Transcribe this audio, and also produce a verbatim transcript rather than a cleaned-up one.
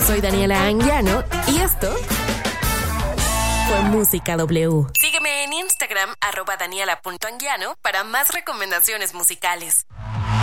Soy Daniela Anguiano y esto fue Música W. Sígueme en Instagram, arroba daniela punto anguiano, para más recomendaciones musicales.